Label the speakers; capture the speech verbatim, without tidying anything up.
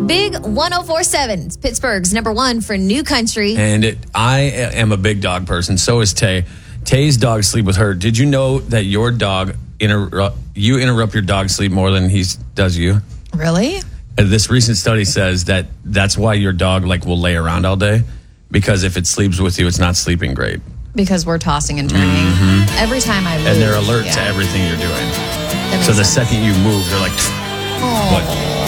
Speaker 1: Big one oh four point seven. It's Pittsburgh's number one for new country.
Speaker 2: And it, I am a big dog person. So is Tay. Tay's dog sleep with her. Did you know that your dog, interrupt, you interrupt your dog's sleep more than he does you?
Speaker 1: Really?
Speaker 2: And this recent study says that that's why your dog like will lay around all day. Because if it sleeps with you, it's not sleeping great.
Speaker 1: Because we're tossing and turning. Mm-hmm. Every time I move.
Speaker 2: And they're alert
Speaker 1: yeah.
Speaker 2: to everything you're doing.
Speaker 1: So
Speaker 2: the
Speaker 1: sense.
Speaker 2: second you move, they're like,
Speaker 1: oh.
Speaker 2: what?